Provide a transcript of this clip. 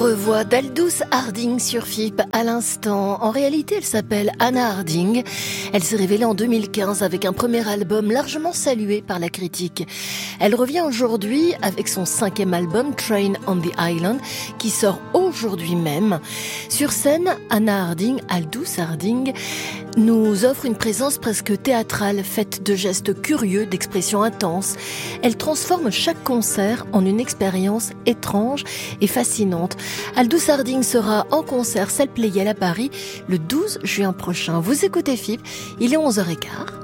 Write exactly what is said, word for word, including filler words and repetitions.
célèbre voix d'Aldous Harding sur F I P à l'instant. En réalité, elle s'appelle Anna Harding. Elle s'est révélée en deux mille quinze avec un premier album largement salué par la critique. Elle revient aujourd'hui avec son cinquième album, Train on the Island, qui sort aujourd'hui même. Sur scène, Anna Harding, Aldous Harding, nous offre une présence presque théâtrale, faite de gestes curieux, d'expressions intenses. Elle transforme chaque concert en une expérience étrange et fascinante. Aldous Harding sera en concert Salle Pleyel à Paris le douze juin prochain. Vous écoutez F I P, il est onze heures quinze.